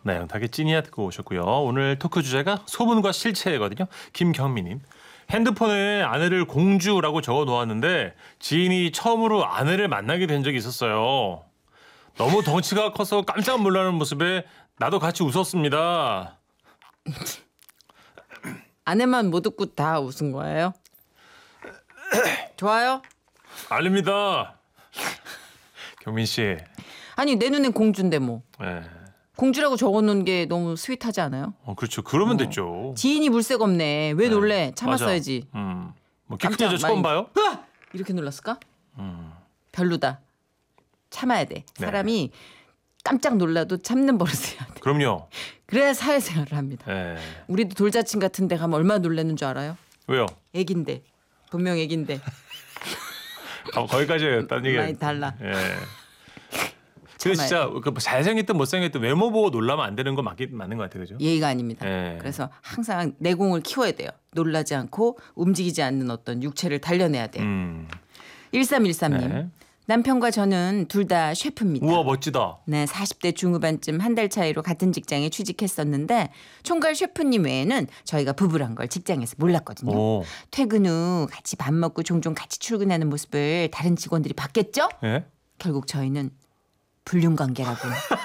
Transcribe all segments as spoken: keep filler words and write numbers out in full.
네, 영탁의 찐이야 듣고 오셨고요. 오늘 토크 주제가 소문과 실체거든요. 김경미님. 핸드폰에 아내를 공주라고 적어 놓았는데 지인이 처음으로 아내를 만나게 된 적이 있었어요. 너무 덩치가 커서 깜짝 놀라는 모습에 나도 같이 웃었습니다. 아내만 못 웃고 다 웃은 거예요? 좋아요? 알립니다. 경민 씨. 아니 내 눈엔 공주인데 뭐. 네. 공주라고 적어놓은 게 너무 스윗하지 않아요? 어, 그렇죠. 그러면 어. 됐죠. 지인이 물색 없네. 왜 놀래? 참았어야지. 맞아. 음. 뭐 키 큰 깜짝 여자 처음 많이- 봐요? 으아! 이렇게 놀랐을까? 음. 별로다. 참아야 돼. 네. 사람이 깜짝 놀라도 참는 버릇을 해야 돼. 그럼요. 그래야 사회생활을 합니다. 네. 우리도 돌자친 같은 데 가면 얼마나 놀라는 줄 알아요? 왜요? 애긴데. 분명 애긴데. 아, 거기까지였다는 얘기. 많이 달라. 예. 근데 진짜 그 잘생겼든 못생겼든 외모 보고 놀라면 안 되는 거 맞긴 맞는 것 같아요, 그죠? 예의가 아닙니다. 예. 그래서 항상 내공을 키워야 돼요. 놀라지 않고 움직이지 않는 어떤 육체를 단련해야 돼요. 음. 일삼일삼 님. 네. 남편과 저는 둘 다 셰프입니다. 우와 멋지다. 네, 사십 대 중후반쯤 한 달 차이로 같은 직장에 취직했었는데 총괄 셰프님 외에는 저희가 부부란 걸 직장에서 몰랐거든요. 오. 퇴근 후 같이 밥 먹고 종종 같이 출근하는 모습을 다른 직원들이 봤겠죠? 예? 결국 저희는 불륜 관계라고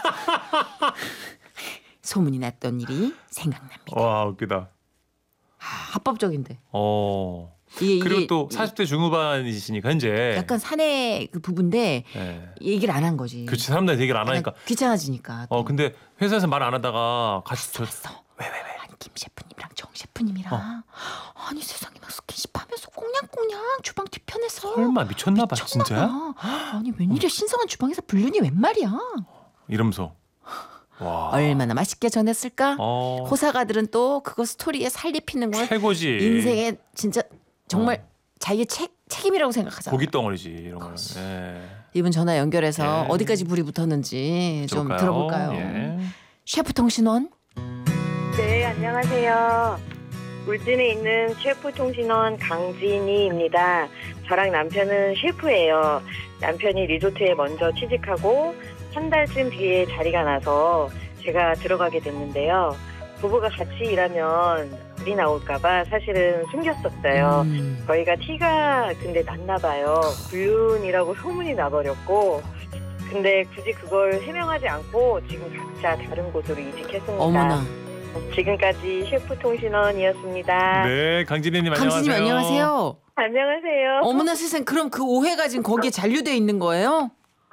소문이 났던 일이 생각납니다. 와 웃기다. 아, 합법적인데. 어. 이게, 그리고 이게 또 사십 대 중후반이시니까 현재. 약간 사내 그 부부인데 예. 얘기를 안 한 거지. 그렇지 사람들이 얘기를 안 하니까. 귀찮아지니까. 어 근데 회사에서 말 안 하다가 같이 저. 봤어. 왜 왜 왜? 아니 김 셰프님이랑 정 셰프님이랑 어. 아니 세상에 막 스킨십하면서 꽁냥꽁냥 주방 뒤편에서 설마 미쳤나 봐 진짜야? 봐. 아니 웬일이야 신성한 주방에서 불륜이 웬 말이야? 이러면서. 와. 얼마나 맛있게 전했을까? 어. 호사가들은 또 그거 스토리에 살리 피는 걸 최고지. 인생의 진짜 정말 어. 자기의 책 책임이라고 생각하잖아. 고기 덩어리지 이런 거. 예. 이분 전화 연결해서 예. 어디까지 불이 붙었는지 좀 들어볼까요? 들어볼까요? 예. 셰프 통신원. 네, 안녕하세요. 울진에 있는 셰프 통신원 강진희입니다. 저랑 남편은 셰프예요. 남편이 리조트에 먼저 취직하고 한 달쯤 뒤에 자리가 나서 제가 들어가게 됐는데요. 부부가 같이 일하면 불이 나올까봐 사실은 숨겼었어요. 음. 저희가 티가 근데 났나 봐요. 불륜이라고 소문이 나버렸고 근데 굳이 그걸 해명하지 않고 지금 각자 다른 곳으로 이직했습니다. 어머나. 지금까지 셰프 통신원이었습니다. 네, 강진희님 안녕하세요. 강진님 안녕하세요. 안녕하세요. 어머나 세상 그럼 그 오해가 지금 거기에 잔류돼 있는 거예요?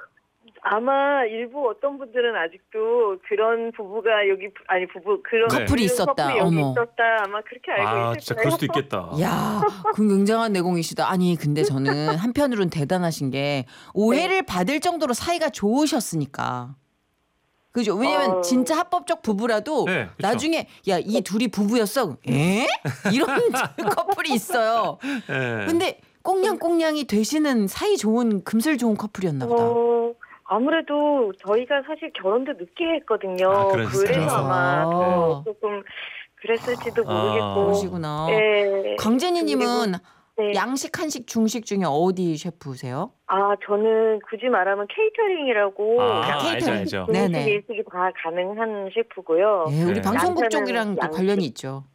아마 일부 어떤 분들은 아직도 그런 부부가 여기 아니 부부 그런 네. 커플이 있었다. 커플이 여기 어머. 있었다. 아마 그렇게 알고 아, 있을 진짜 거예요. 그럴 수도 있겠다. 야, 그 굉장한 내공이시다. 아니 근데 저는 한편으로는 대단하신 게 오해를 받을 정도로 사이가 좋으셨으니까. 그죠? 왜냐면 어. 진짜 합법적 부부라도 네, 그쵸. 나중에 야 이 둘이 부부였어? 에? 이런 커플이 있어요. 예. 근데 꽁냥꽁냥이 되시는 사이 좋은 금슬 좋은 커플이었나 보다. 어, 아무래도 저희가 사실 결혼도 늦게 했거든요. 아, 그래서. 그래서 그래서. 아마 더 조금 그랬을지도 아. 모르겠고. 그러시구나. 네. 강재니님은 네. 양식, 한식, 중식 중에 어디 셰프세요? 아, 저는 굳이 말하면 케이터링이라고 아, 케이터링. 알죠, 알죠. 중식 네네. 일식이 다 가능한 셰프고요. 예, 우리 네. 방송국 남편은 쪽이랑 또 양식. 관련이 있죠.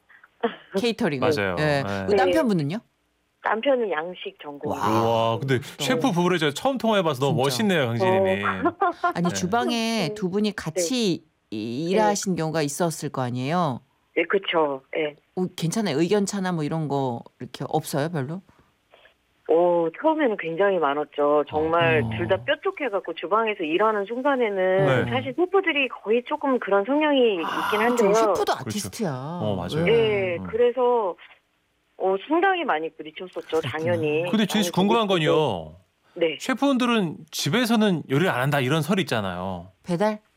케이터링. 맞아요. 예. 네. 그 남편분은요? 남편은 양식 전공이에요. 와. 와, 근데 셰프 부부를 제가 처음 통화해봐서 너무 진짜. 멋있네요, 강진희님. 아니 네. 주방에 두 분이 같이 이- 일하신 경우가 있었을 거 아니에요? 네, 그렇죠. 네. 어, 괜찮아요. 의견 차나 뭐 이런 거 이렇게 없어요, 별로? 오, 처음에는 굉장히 많았죠. 정말 어. 둘 다 뾰족해갖고 주방에서 일하는 순간에는 네. 사실 셰프들이 거의 조금 그런 성향이 있긴 저 한데요. 셰프도 아티스트야. 어, 맞아요. 예. 네, 음. 그래서 어, 상당히 많이 부딪혔었죠, 당연히. 근데 진희 씨 많이 궁금한 부딪히고. 건요. 네. 셰프분들은 집에서는 요리를 안 한다 이런 설이 있잖아요. 배달?